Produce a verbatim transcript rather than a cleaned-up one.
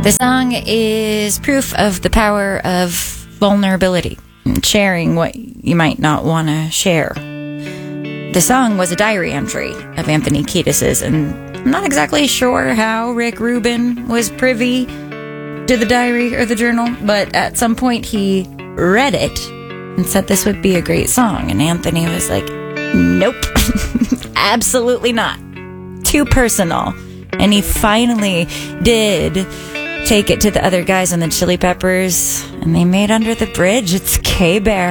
The song is proof of the power of vulnerability, sharing what you might not want to share. The song was a diary entry of Anthony Kiedis's, and I'm not exactly sure how Rick Rubin was privy to the diary or the journal, but at some point he read it and said this would be a great song, and Anthony was like, nope, absolutely not. Too personal. And he finally did take it to the other guys on the Chili Peppers, and they made Under the Bridge. It's K-Bear.